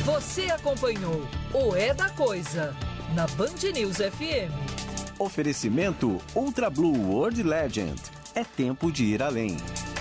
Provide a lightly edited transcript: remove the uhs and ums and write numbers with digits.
Você acompanhou o É da Coisa na Band News FM. Oferecimento Ultra Blue World Legend. É tempo de ir além.